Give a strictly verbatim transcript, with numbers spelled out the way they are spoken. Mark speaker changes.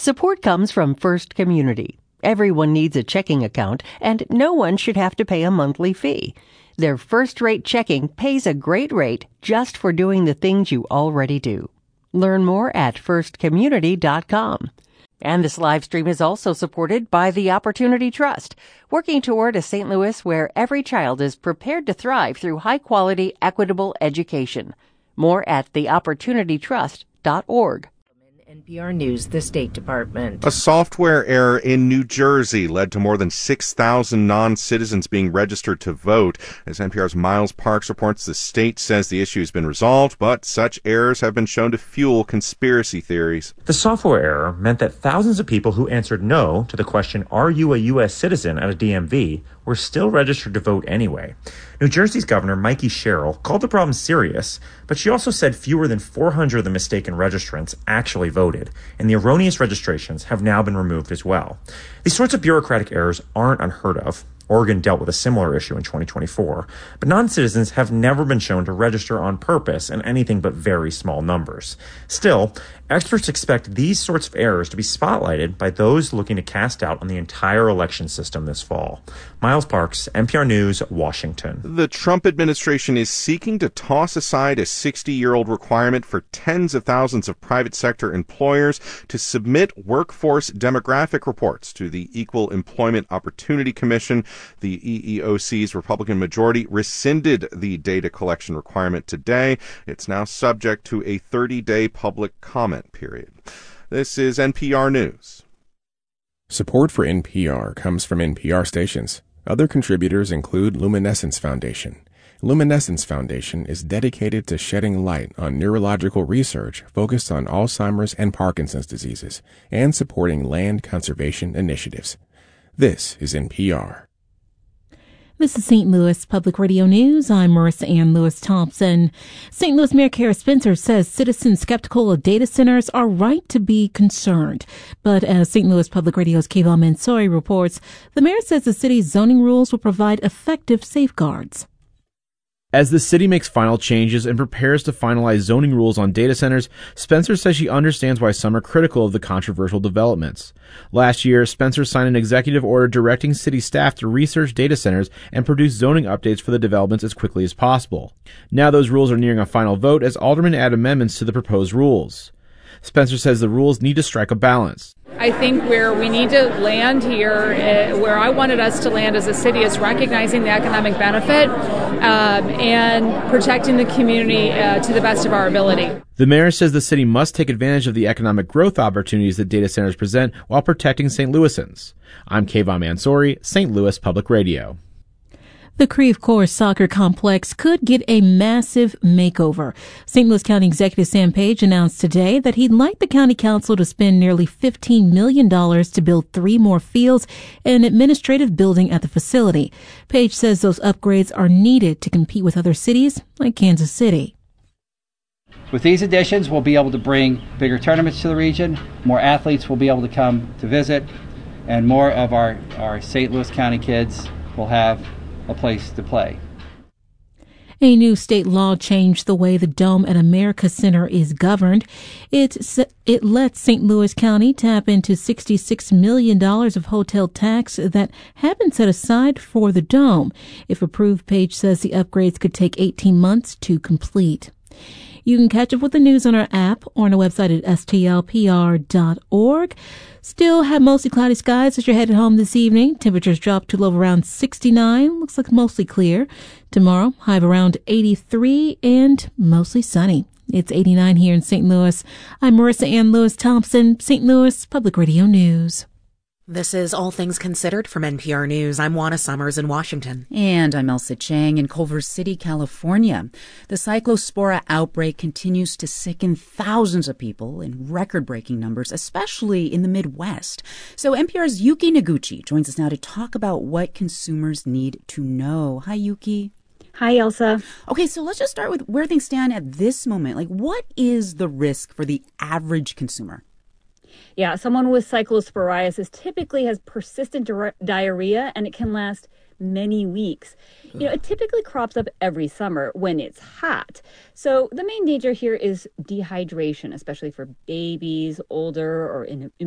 Speaker 1: Support comes from First Community. Everyone needs a checking account, and no one should have to pay a monthly fee. Their first-rate checking pays a great rate just for doing the things you already do. Learn more at first community dot com. And this live stream is also supported by the Opportunity Trust, working toward a Saint Louis where every child is prepared to thrive through high-quality, equitable education. More at the opportunity trust dot org.
Speaker 2: N P R News, the State Department.
Speaker 3: A software error in New Jersey led to more than six thousand non-citizens being registered to vote. As N P R's Miles Parks reports, the state says the issue has been resolved, but such errors have been shown to fuel conspiracy theories.
Speaker 4: The software error meant that thousands of people who answered no to the question, "Are you a U S citizen?" at a D M V were still registered to vote anyway. New Jersey's Governor Mikey Sherrill called the problem serious, but she also said fewer than four hundred of the mistaken registrants actually voted, and the erroneous registrations have now been removed as well. These sorts of bureaucratic errors aren't unheard of. Oregon dealt with a similar issue in twenty twenty-four, but non-citizens have never been shown to register on purpose in anything but very small numbers. Still, experts expect these sorts of errors to be spotlighted by those looking to cast doubt on the entire election system this fall. Miles Parks, N P R News, Washington.
Speaker 3: The Trump administration is seeking to toss aside a sixty-year-old requirement for tens of thousands of private sector employers to submit workforce demographic reports to the Equal Employment Opportunity Commission. The E E O C's Republican majority rescinded the data collection requirement today. It's now subject to a thirty-day public comment period. This is N P R News.
Speaker 5: Support for N P R comes from N P R stations. Other contributors include Luminescence Foundation. Luminescence Foundation is dedicated to shedding light on neurological research focused on Alzheimer's and Parkinson's diseases and supporting land conservation initiatives. This is N P R.
Speaker 6: This is Saint Louis Public Radio News. I'm Marissa Ann Lewis-Thompson. Saint Louis Mayor Kara Spencer says citizens skeptical of data centers are right to be concerned. But as Saint Louis Public Radio's Kayvon Mansouri reports, the mayor says the city's zoning rules will provide effective safeguards.
Speaker 7: As the city makes final changes and prepares to finalize zoning rules on data centers, Spencer says she understands why some are critical of the controversial developments. Last year, Spencer signed an executive order directing city staff to research data centers and produce zoning updates for the developments as quickly as possible. Now those rules are nearing a final vote as aldermen add amendments to the proposed rules. Spencer says the rules need to strike a balance.
Speaker 8: I think where we need to land here, uh, where I wanted us to land as a city, is recognizing the economic benefit um, and protecting the community uh, to the best of our ability.
Speaker 7: The mayor says the city must take advantage of the economic growth opportunities that data centers present while protecting Saint Louisans. I'm Kayvon Mansouri, Saint Louis Public Radio.
Speaker 6: The Creve Coeur Soccer Complex could get a massive makeover. Saint Louis County Executive Sam Page announced today that he'd like the county council to spend nearly fifteen million dollars to build three more fields and an administrative building at the facility. Page says those upgrades are needed to compete with other cities like Kansas City.
Speaker 9: With these additions, we'll be able to bring bigger tournaments to the region, more athletes will be able to come to visit, and more of our, our Saint Louis County kids will have a place to play.
Speaker 6: A new state law changed the way the Dome at America Center is governed. It, it lets Saint Louis County tap into sixty-six million dollars of hotel tax that had been set aside for the Dome. If approved, Page says the upgrades could take eighteen months to complete. You can catch up with the news on our app or on our website at S T L P R dot org. Still have mostly cloudy skies as you're headed home this evening. Temperatures drop to low around sixty-nine. Looks like mostly clear. Tomorrow, high of around eighty-three and mostly sunny. It's eighty-nine here in Saint Louis. I'm Marissa Ann Lewis-Thompson, Saint Louis Public Radio News.
Speaker 2: This is All Things Considered from N P R News. I'm Juana Summers in Washington.
Speaker 10: And I'm Elsa Chang in Culver City, California. The Cyclospora outbreak continues to sicken thousands of people in record-breaking numbers, especially in the Midwest. So N P R's Yuki Noguchi joins us now to talk about what consumers need to know. Hi, Yuki.
Speaker 11: Hi, Elsa.
Speaker 10: Okay, so let's just start with where things stand at this moment. Like, what is the risk for the average consumer?
Speaker 11: Yeah, someone with cyclosporiasis typically has persistent di- diarrhea, and it can last many weeks. You know, it typically crops up every summer when it's hot. So the main danger here is dehydration, especially for babies, older or in